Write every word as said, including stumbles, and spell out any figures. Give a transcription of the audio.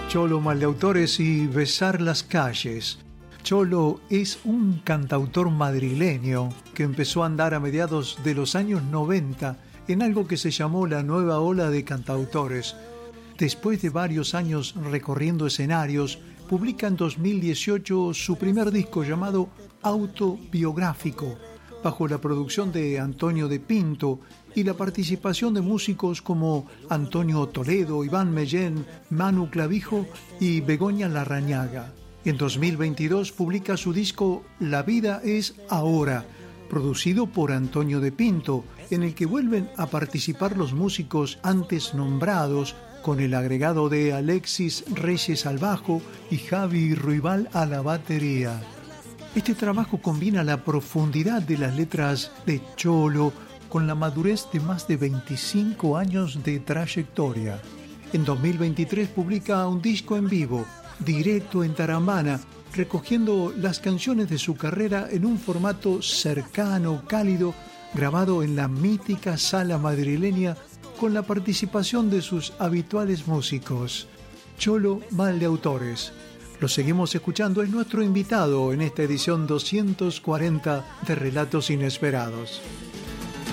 Cholo Maldeautores y Besar las calles. Cholo es un cantautor madrileño que empezó a andar a mediados de los años noventa en algo que se llamó la nueva ola de cantautores. Después de varios años recorriendo escenarios, publica en dos mil dieciocho su primer disco llamado Autobiográfico, bajo la producción de Antonio de Pinto y la participación de músicos como Antonio Toledo, Iván Mellén, Manu Clavijo y Begoña Larrañaga. En dos mil veintidós publica su disco La vida es ahora, producido por Antonio de Pinto, en el que vuelven a participar los músicos antes nombrados, con el agregado de Alexis Reyes al bajo y Javi Ruibal a la batería. Este trabajo combina la profundidad de las letras de Cholo con la madurez de más de veinticinco años de trayectoria. En dos mil veintitrés publica un disco en vivo, Directo en Tarambana, recogiendo las canciones de su carrera en un formato cercano, cálido, grabado en la mítica sala madrileña con la participación de sus habituales músicos. Cholo Maldeautores. Lo seguimos escuchando, es nuestro invitado en esta edición doscientos cuarenta de Relatos Inesperados.